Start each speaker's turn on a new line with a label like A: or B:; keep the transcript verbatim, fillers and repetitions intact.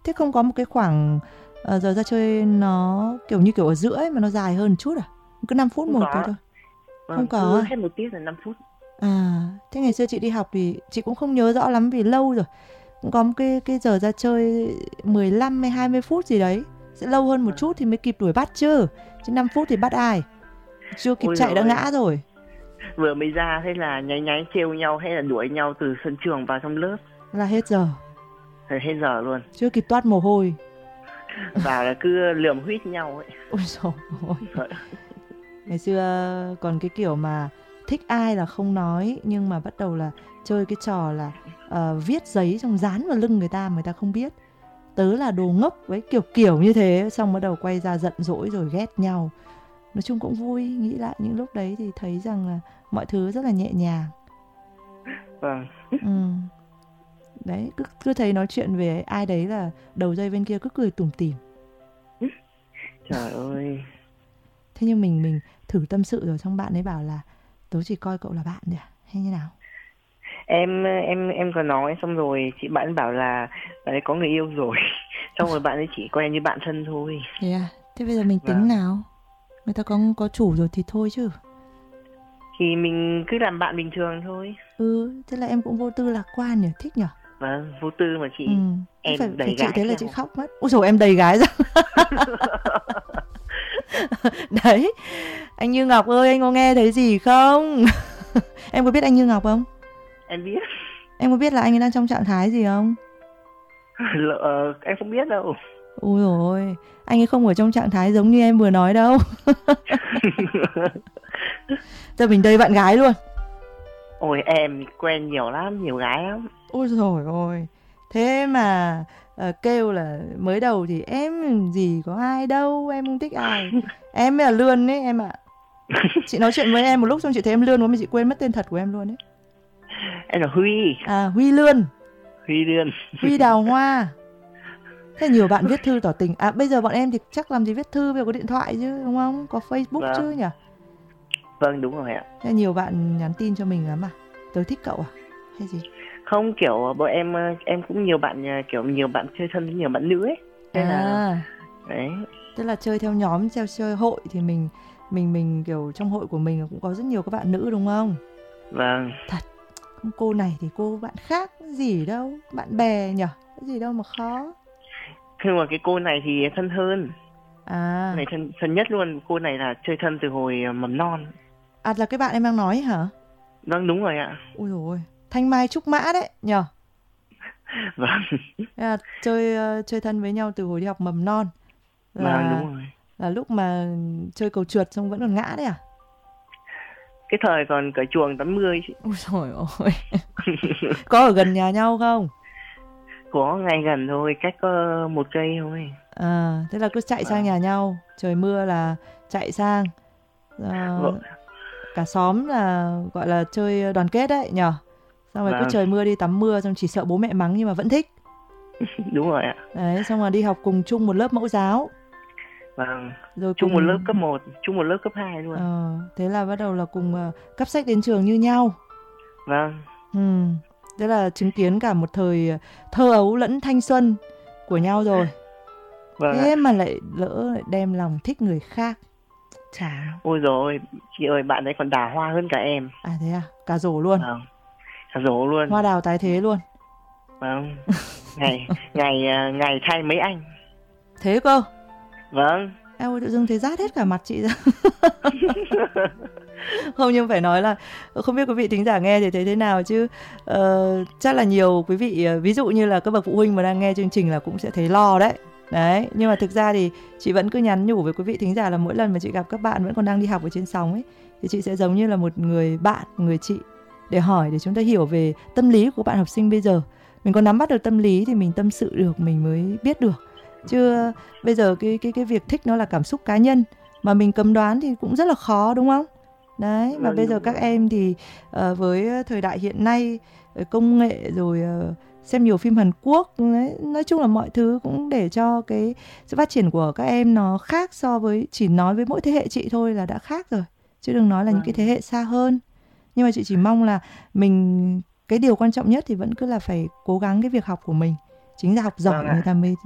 A: Thế không có một cái khoảng uh, giờ ra chơi nó kiểu như kiểu ở giữa ấy, mà nó dài hơn một chút à? Cứ năm phút
B: Không
A: một
B: có.
A: cái thôi.
B: Vâng,
A: Không có
B: cứ
A: à?
B: hết một tiết là năm phút.
A: À, thế ngày xưa chị đi học thì chị cũng không nhớ rõ lắm vì lâu rồi. Cũng có một cái, cái giờ ra chơi mười lăm hay hai mươi phút gì đấy. Sẽ lâu hơn một
B: Vâng.
A: chút thì mới kịp đuổi bắt chứ. Chứ năm phút thì bắt ai? Chưa kịp
B: Ôi
A: chạy đã
B: rồi,
A: ngã rồi.
B: vừa mới ra hay là nháy nháy trêu nhau hay là đuổi nhau từ sân trường vào trong lớp.
A: Là hết giờ.
B: Rồi hết giờ luôn.
A: Chưa kịp toát mồ hôi.
B: Vào là cứ lườm huýt nhau ấy.
A: Ôi dồi ôi. Ngày xưa còn cái kiểu mà thích ai là không nói, nhưng mà bắt đầu là chơi cái trò là uh, viết giấy xong dán vào lưng người ta mà người ta không biết. Tớ là đồ ngốc với kiểu kiểu như thế. Xong bắt đầu quay ra giận dỗi rồi ghét nhau. Nói chung cũng vui. Nghĩ lại những lúc đấy thì thấy rằng là mọi thứ rất là nhẹ nhàng.
B: Vâng.
A: Ừ. Đấy, cứ, cứ thấy nói chuyện về ai đấy là đầu dây bên kia cứ cười tủm tỉm.
B: Trời ơi.
A: Thế nhưng mình mình thử tâm sự rồi, xong bạn ấy bảo là tớ chỉ coi cậu là bạn thôi à? Hay như nào?
B: Em em em có nói xong rồi chị bạn bảo là bạn ấy có người yêu rồi. Xong rồi bạn ấy chỉ coi như bạn thân thôi.
A: Thế à? Thế bây giờ mình tính
B: Vâng.
A: nào? Người ta có có chủ rồi thì thôi chứ.
B: Thì mình cứ làm bạn bình thường thôi.
A: Ừ, thế là em cũng vô tư lạc quan nhỉ, thích nhỉ?
B: Vâng, vô tư mà chị.
A: Ừ.
B: Em
A: Phải,
B: đầy
A: phải chị
B: gái
A: thế là
B: theo.
A: chị khóc mất. Ôi dồi, em đầy gái ra. Đấy, anh Như Ngọc ơi, anh có nghe thấy gì không? Em có biết anh Như Ngọc không?
B: Em biết.
A: Em có biết là anh ấy đang trong trạng thái gì không?
B: Lợ, em không biết đâu.
A: Ôi dồi ôi, anh ấy không ở trong trạng thái giống như em vừa nói đâu. Giờ mình đầy bạn gái luôn.
B: Ôi em quen nhiều lắm, nhiều gái lắm.
A: Ôi dồi ôi, thế mà uh, kêu là mới đầu thì em gì có ai đâu, em không thích ai. Em mới là lươn ấy em ạ. À. Chị nói chuyện với em một lúc xong chị thấy em lươn quá mà chị quên mất tên thật của em luôn ấy.
B: Em là Huy.
A: À, Huy Lươn.
B: Huy Lươn.
A: Huy Đào Hoa. Thế nhiều bạn viết thư tỏ tình. À bây giờ bọn em thì chắc làm gì viết thư, bây giờ có điện thoại chứ đúng không? Có Facebook
B: Vâng.
A: chứ nhỉ?
B: Vâng đúng rồi ạ.
A: Thế nhiều bạn nhắn tin cho mình lắm à? Tớ thích cậu à? Hay gì?
B: Không, kiểu bọn em em cũng nhiều bạn, kiểu nhiều bạn chơi thân với nhiều bạn nữ ấy. Thế
A: à,
B: là đấy.
A: Tức là chơi theo nhóm, theo chơi hội thì mình mình mình kiểu trong hội của mình cũng có rất nhiều các bạn nữ đúng không?
B: Vâng.
A: Thật. Không, cô này thì cô bạn khác gì đâu, bạn bè nhỉ? Cái gì đâu mà khó.
B: Nhưng mà cái cô này thì thân hơn.
A: À.
B: Này thân thân nhất luôn, cô này là chơi thân từ hồi mầm non.
A: À là cái bạn em đang nói hả?
B: Vâng đúng rồi ạ.
A: Ui dồi ôi, Thanh Mai Trúc Mã đấy nhờ.
B: Vâng.
A: À, chơi uh, chơi thân với nhau từ hồi đi học mầm non. Là,
B: vâng đúng rồi.
A: Là lúc mà chơi cầu trượt xong vẫn còn ngã đấy à?
B: Cái thời còn cởi chuồng tắm mưa chứ.
A: Ôi trời ơi. Có ở gần nhà nhau không?
B: Có, ngay gần thôi, cách có một cây thôi.
A: À, thế là cứ chạy
B: vâng.
A: sang nhà nhau, trời mưa là chạy sang. À,
B: vâng.
A: Cả xóm là gọi là chơi đoàn kết đấy nhở. Xong rồi vâng. Cứ trời mưa đi tắm mưa, xong chỉ sợ bố mẹ mắng nhưng mà vẫn thích.
B: Đúng rồi ạ.
A: Đấy, xong rồi đi học cùng chung một lớp mẫu giáo.
B: Vâng.
A: Rồi
B: chung
A: cùng...
B: một lớp cấp một, chung một lớp cấp hai luôn.
A: Ờ, thế là bắt đầu là cùng uh, cắp sách đến trường như nhau.
B: Vâng.
A: Ừ. Thế là chứng kiến cả một thời thơ ấu lẫn thanh xuân của nhau rồi.
B: Vâng.
A: Thế
B: ạ.
A: mà lại lỡ lại đem lòng thích người khác. Chả.
B: Ôi rồi chị ơi, bạn ấy còn đào hoa hơn cả em.
A: À thế à? Cả rổ luôn.
B: Vâng. Cả rổ luôn.
A: Hoa đào tái thế luôn.
B: Vâng. Ngày ngày ngày thay mấy anh.
A: Thế cơ?
B: Vâng.
A: Em ơi, tự dưng thấy rát hết cả mặt chị ra. Không, nhưng phải nói là không biết quý vị thính giả nghe thì thấy thế nào chứ uh, chắc là nhiều quý vị, ví dụ như là các bậc phụ huynh mà đang nghe chương trình là cũng sẽ thấy lo đấy. Đấy, nhưng mà thực ra thì chị vẫn cứ nhắn nhủ với quý vị thính giả là mỗi lần mà chị gặp các bạn vẫn còn đang đi học ở trên sóng ấy, thì chị sẽ giống như là một người bạn, một người chị để hỏi, để chúng ta hiểu về tâm lý của bạn học sinh bây giờ. Mình có nắm bắt được tâm lý thì mình tâm sự được, mình mới biết được. Chứ bây giờ cái cái cái việc thích nó là cảm xúc cá nhân, mà mình cấm đoán thì cũng rất là khó đúng không? Đấy, mà bây giờ các em thì uh, với thời đại hiện nay, công nghệ rồi uh, xem nhiều phim Hàn Quốc đấy, nói chung là mọi thứ cũng để cho cái sự phát triển của các em nó khác so với chỉ nói với mỗi thế hệ chị thôi là đã khác rồi, chứ đừng nói là những cái thế hệ xa hơn. Nhưng mà chị chỉ mong là mình, cái điều quan trọng nhất thì vẫn cứ là phải cố gắng cái việc học của mình, chính là học giỏi người ta mới